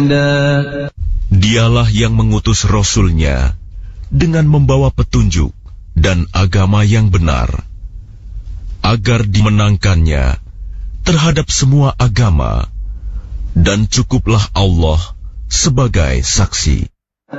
هدى. Dialah yang mengutus Rasul-Nya dengan membawa petunjuk dan agama yang benar, agar dimenangkannya terhadap semua agama, dan cukuplah Allah sebagai saksi.